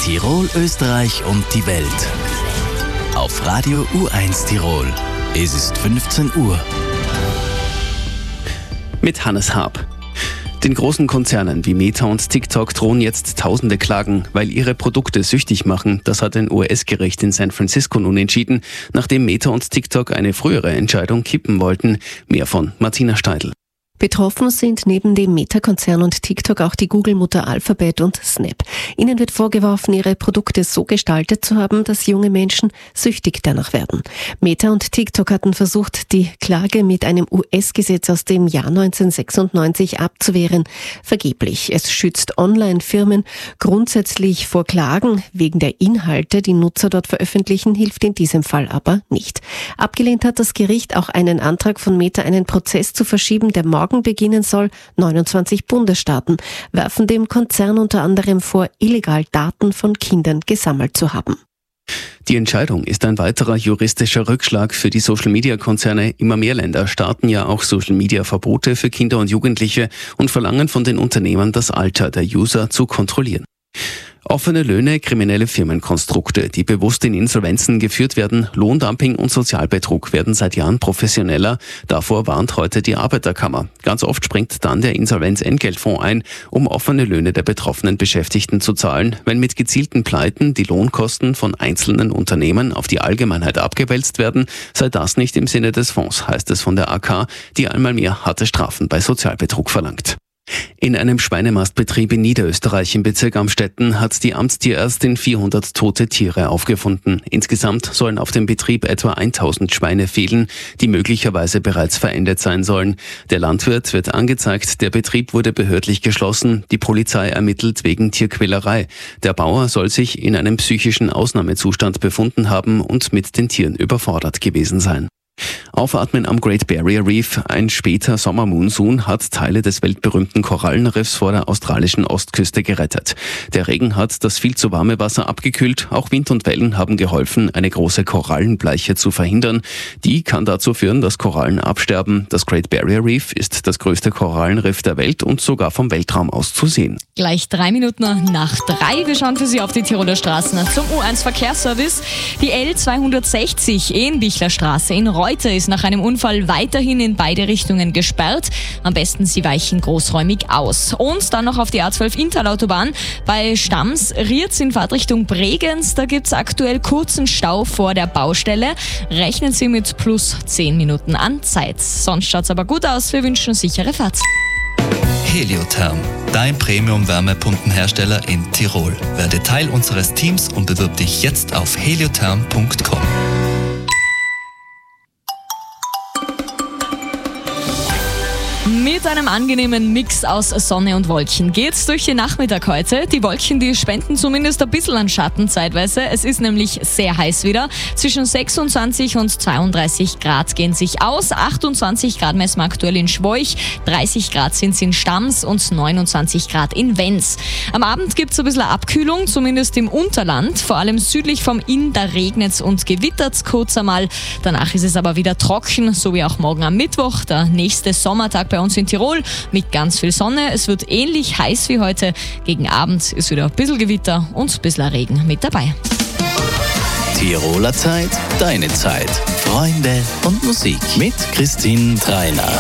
Tirol, Österreich und die Welt. Auf Radio U1 Tirol. Es ist 15 Uhr. Mit Hannes Haab. Den großen Konzernen wie Meta und TikTok drohen jetzt tausende Klagen, weil ihre Produkte süchtig machen. Das hat ein US-Gericht in San Francisco nun entschieden, nachdem Meta und TikTok eine frühere Entscheidung kippen wollten. Mehr von Martina Steidl. Betroffen sind neben dem Meta-Konzern und TikTok auch die Google-Mutter Alphabet und Snap. Ihnen wird vorgeworfen, ihre Produkte so gestaltet zu haben, dass junge Menschen süchtig danach werden. Meta und TikTok hatten versucht, die Klage mit einem US-Gesetz aus dem Jahr 1996 abzuwehren. Vergeblich. Es schützt Online-Firmen grundsätzlich vor Klagen wegen der Inhalte, die Nutzer dort veröffentlichen, hilft in diesem Fall aber nicht. Abgelehnt hat das Gericht auch einen Antrag von Meta, einen Prozess zu verschieben, der morgen beginnen soll. 29 Bundesstaaten werfen dem Konzern unter anderem vor, illegal Daten von Kindern gesammelt zu haben. Die Entscheidung ist ein weiterer juristischer Rückschlag für die Social-Media-Konzerne. Immer mehr Länder starten ja auch Social-Media-Verbote für Kinder und Jugendliche und verlangen von den Unternehmen, das Alter der User zu kontrollieren. Offene Löhne, kriminelle Firmenkonstrukte, die bewusst in Insolvenzen geführt werden, Lohndumping und Sozialbetrug werden seit Jahren professioneller. Davor warnt heute die Arbeiterkammer. Ganz oft springt dann der Insolvenzentgeltfonds ein, um offene Löhne der betroffenen Beschäftigten zu zahlen. Wenn mit gezielten Pleiten die Lohnkosten von einzelnen Unternehmen auf die Allgemeinheit abgewälzt werden, sei das nicht im Sinne des Fonds, heißt es von der AK, die einmal mehr harte Strafen bei Sozialbetrug verlangt. In einem Schweinemastbetrieb in Niederösterreich im Bezirk Amstetten hat die Amtstierärztin 400 tote Tiere aufgefunden. Insgesamt sollen auf dem Betrieb etwa 1000 Schweine fehlen, die möglicherweise bereits verendet sein sollen. Der Landwirt wird angezeigt, der Betrieb wurde behördlich geschlossen. Die Polizei ermittelt wegen Tierquälerei. Der Bauer soll sich in einem psychischen Ausnahmezustand befunden haben und mit den Tieren überfordert gewesen sein. Aufatmen am Great Barrier Reef. Ein später Sommermonsun hat Teile des weltberühmten Korallenriffs vor der australischen Ostküste gerettet. Der Regen hat das viel zu warme Wasser abgekühlt. Auch Wind und Wellen haben geholfen, eine große Korallenbleiche zu verhindern. Die kann dazu führen, dass Korallen absterben. Das Great Barrier Reef ist das größte Korallenriff der Welt und sogar vom Weltraum aus zu sehen. Gleich 3 Minuten nach 3. Wir schauen für Sie auf die Tiroler Straßen zum U1 Verkehrsservice. Die L260 Ehenbichler Straße in Reuter ist nach einem Unfall weiterhin in beide Richtungen gesperrt. Am besten Sie weichen großräumig aus. Und dann noch auf die A12 Inntal-Autobahn bei Stams-Rietz in Fahrtrichtung Bregenz. Da gibt es aktuell kurzen Stau vor der Baustelle. Rechnen Sie mit plus 10 Minuten an Zeit. Sonst schaut es aber gut aus. Wir wünschen sichere Fahrt. Heliotherm, dein Premium-Wärmepumpenhersteller in Tirol. Werde Teil unseres Teams und bewirb dich jetzt auf heliotherm.com. Mit einem angenehmen Mix aus Sonne und Wolken geht's durch den Nachmittag heute. Die Wolken, die spenden zumindest ein bisschen an Schatten zeitweise. Es ist nämlich sehr heiß wieder. Zwischen 26 und 32 Grad gehen sich aus. 28 Grad messen wir aktuell in Schwoich, 30 Grad sind es in Stams und 29 Grad in Wenz. Am Abend gibt's ein bisschen Abkühlung, zumindest im Unterland. Vor allem südlich vom Inn, da regnet's und gewittert's kurz einmal. Danach ist es aber wieder trocken, so wie auch morgen am Mittwoch, der nächste Sommertag bei uns in Tirol mit ganz viel Sonne. Es wird ähnlich heiß wie heute. Gegen Abend ist wieder ein bisschen Gewitter und ein bisschen Regen mit dabei. Tiroler Zeit, deine Zeit. Freunde und Musik mit Christine Trainer.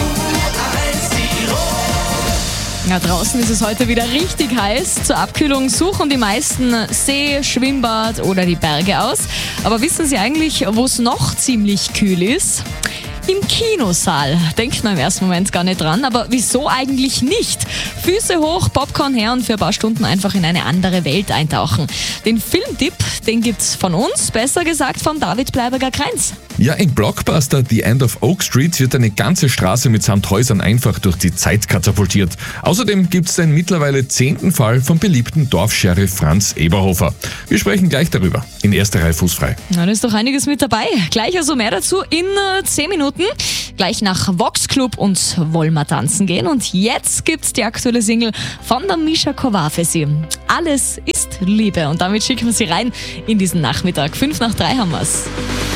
Ja, draußen ist es heute wieder richtig heiß. Zur Abkühlung suchen die meisten See, Schwimmbad oder die Berge aus. Aber wissen Sie eigentlich, wo es noch ziemlich kühl ist? Im Kinosaal. Denkt man im ersten Moment gar nicht dran, aber wieso eigentlich nicht? Füße hoch, Popcorn her und für ein paar Stunden einfach in eine andere Welt eintauchen. Den Filmtipp, den gibt's von uns, besser gesagt von David Bleiberger-Kreins. Ja, im Blockbuster The End of Oak Street wird eine ganze Straße mitsamt Häusern einfach durch die Zeit katapultiert. Außerdem gibt's den mittlerweile 10. Fall vom beliebten Dorfsheriff Franz Eberhofer. Wir sprechen gleich darüber. In erster Reihe fußfrei. Na, da ist doch einiges mit dabei. Gleich also mehr dazu in 10 Minuten. Gleich nach Vox Club und Wollmer tanzen gehen. Und jetzt gibt's die aktuelle Single von der Mischa Kovar für Sie. Alles ist Liebe. Und damit schicken wir Sie rein in diesen Nachmittag. 2:55 haben wir's.